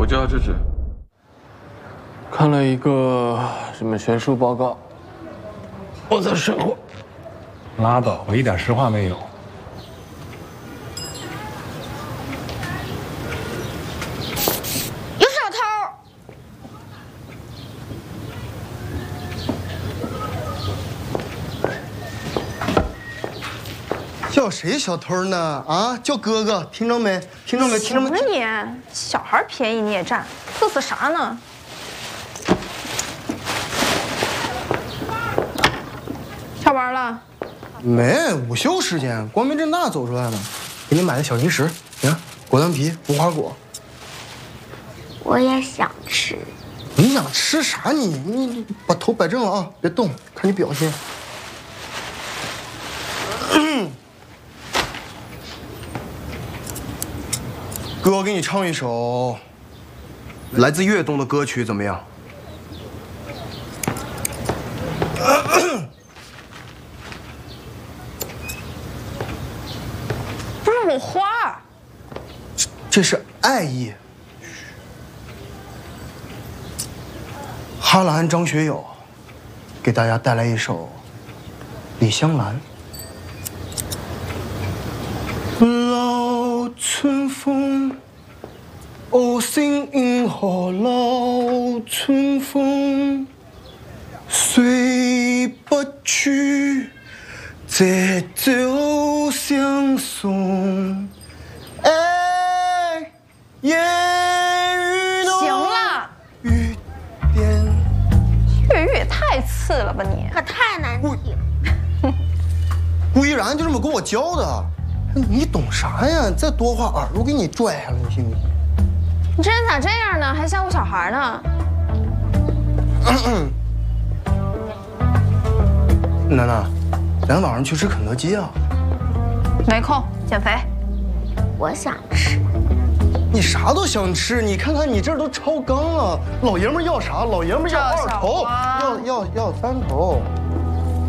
我叫芝芝。看了一个什么学术报告，我在生活。 拉倒，我一点实话没有。 有小偷！ 叫谁小偷呢？啊，叫哥哥，听着没？听着没？听着没？ 行了你，小孩便宜你也占，嘚瑟啥呢？下班了？ 没，午休时间，光明正大走出来了。给你买的小零食，你看，果断皮、无花果。 我也想吃。 你想吃啥你把头摆正了啊，别动，看你表现。哥，我给你唱一首来自粤东的歌曲，怎么样？ 不是我花儿， 这是爱意。哈兰张学友给大家带来一首《李香兰》。老春风，哦，星银河，老春风，随不去，借酒相送。哎，夜雨浓。 行了， 雨点。 粤语也太次了吧你！ 可太难听。 顾依然就这么跟我教的，你懂啥呀？再多话耳朵给你拽下来，你信不信？ 你这人咋这样呢？还像个小孩呢？ 楠楠，咱晚上去吃肯德基啊？ 没空，减肥。 我想吃。 你啥都想吃，你看看你这都超纲了。老爷们要啥？老爷们要2头，要3头。